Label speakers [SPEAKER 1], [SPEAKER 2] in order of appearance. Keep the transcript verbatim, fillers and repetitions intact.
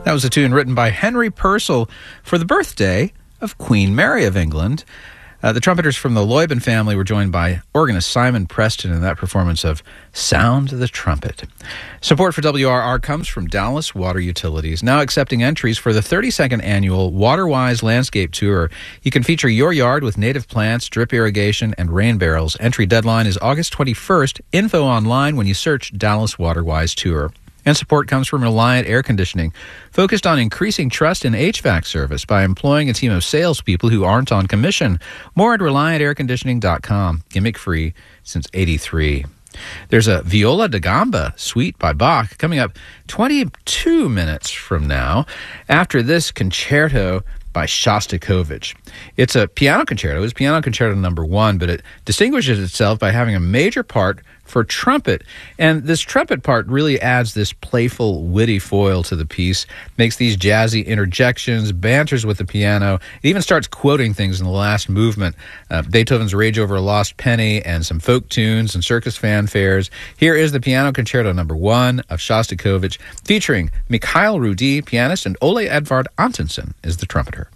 [SPEAKER 1] That was a tune written by Henry Purcell for the birthday of Queen Mary of England. Uh, the trumpeters from the Loybin family were joined by organist Simon Preston in that performance of Sound the Trumpet. Support for W R R comes from Dallas Water Utilities, now accepting entries for the thirty-second annual WaterWise Landscape Tour. You can feature your yard with native plants, drip irrigation, and rain barrels. Entry deadline is August twenty-first. Info online when you search Dallas WaterWise Tour. And support comes from Reliant Air Conditioning, focused on increasing trust in H V A C service by employing a team of salespeople who aren't on commission. More at reliant air conditioning dot com. Gimmick free since eighty-three. There's a Viola da Gamba suite by Bach coming up twenty-two minutes from now. After this, concerto by Shostakovich. It's a piano concerto. It's piano concerto number one, but it distinguishes itself by having a major part for trumpet. And this trumpet part really adds this playful, witty foil to the piece, makes these jazzy interjections, banters with the piano. It even starts quoting things in the last movement. Uh, Beethoven's Rage Over a Lost Penny and some folk tunes and circus fanfares. Here is the piano concerto number one of Shostakovich, featuring Mikhail Rudi, pianist, and Ole Edvard Antonsen is the trumpeter.